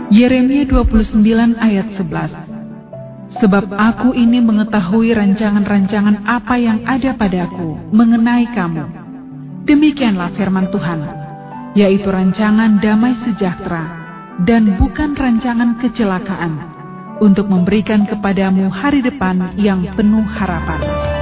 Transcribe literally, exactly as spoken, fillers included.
Yeremia dua puluh sembilan ayat sebelas. Sebab aku ini mengetahui rancangan-rancangan apa yang ada padaku mengenai kamu. Demikianlah firman Tuhan, yaitu rancangan damai sejahtera dan bukan rancangan kecelakaan, untuk memberikan kepadamu hari depan yang penuh harapan.